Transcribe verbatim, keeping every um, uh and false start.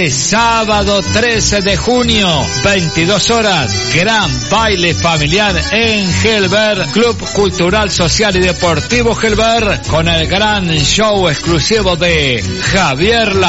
Sábado trece de junio, veintidós horas, gran baile familiar en Gelber, Club Cultural, Social y Deportivo Gelber, con el gran show exclusivo de Javier La